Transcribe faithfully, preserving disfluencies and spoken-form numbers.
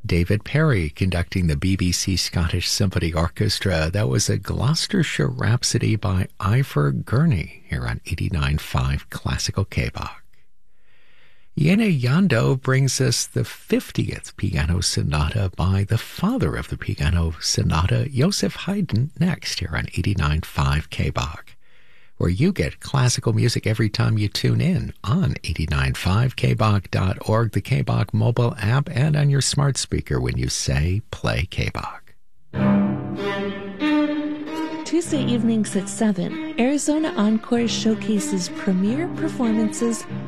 David Perry conducting the B B C Scottish Symphony Orchestra. That was a Gloucestershire Rhapsody by Ivor Gurney here on eighty-nine point five Classical K-Bach. Yene Yando brings us the fiftieth Piano Sonata by the father of the Piano Sonata, Joseph Haydn, next here on eighty-nine point five K-Bach, where you get classical music every time you tune in on eighty-nine point five K Bach dot org, the K-Bach mobile app, and on your smart speaker when you say play K-Bach. Tuesday evenings at seven, Arizona Encore showcases premier performances